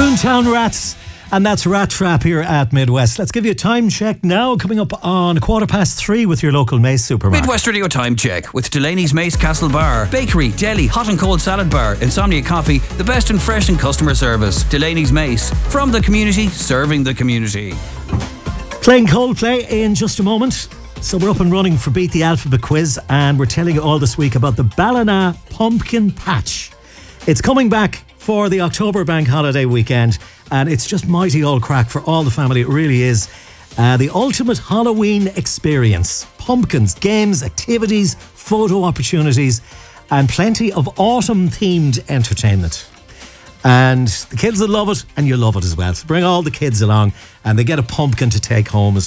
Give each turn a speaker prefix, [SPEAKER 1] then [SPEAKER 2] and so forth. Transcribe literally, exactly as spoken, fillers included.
[SPEAKER 1] Toontown Rats, and that's Rat Trap here at Midwest. Let's give you a time check now, coming up on quarter past three with your local Mace supermarket.
[SPEAKER 2] Midwest Radio time check with Delaney's Mace Castle Bar, bakery, deli, hot and cold salad bar, Insomnia Coffee, the best in fresh and customer service. Delaney's Mace, from the community, serving the community.
[SPEAKER 1] Playing Coldplay in just a moment. So we're up and running for Beat the Alphabet quiz, and we're telling you all this week about the Ballina Pumpkin Patch. It's coming back for the October bank holiday weekend, and it's just mighty old crack for all the family. It really is. Uh, the ultimate Halloween experience. Pumpkins, games, activities, photo opportunities, and plenty of autumn-themed entertainment. And the kids will love it, and you'll love it as well. So bring all the kids along, and they get a pumpkin to take home as